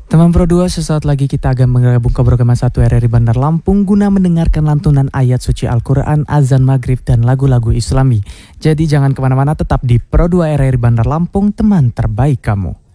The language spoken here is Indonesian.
Teman Pro 2, sesaat lagi kita akan menggabung ke program 1 RRI Bandar Lampung guna mendengarkan lantunan ayat suci Al-Quran, azan maghrib, dan lagu-lagu islami. Jadi jangan kemana-mana, tetap di Pro 2 RRI Bandar Lampung, teman terbaik kamu.